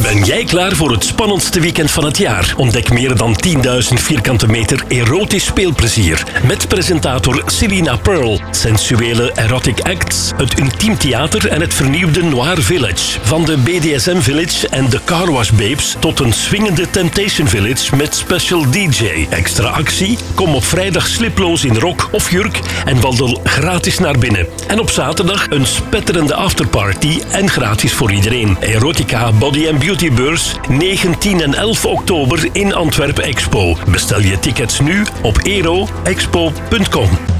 Ben jij klaar voor het spannendste weekend van het jaar? Ontdek meer dan 10.000 vierkante meter erotisch speelplezier. Met presentator Selina Pearl, sensuele erotic acts, het intiem theater en het vernieuwde Noir Village. Van de BDSM Village en de Car Wash Babes tot een swingende Temptation Village met special DJ. Extra actie? Kom op vrijdag sliploos in rok of jurk en wandel gratis naar binnen. En op zaterdag een spetterende afterparty en gratis voor iedereen. Erotica Body and Beauty Beurs 19 en 11 oktober in Antwerpen Expo. Bestel je tickets nu op ero-expo.com.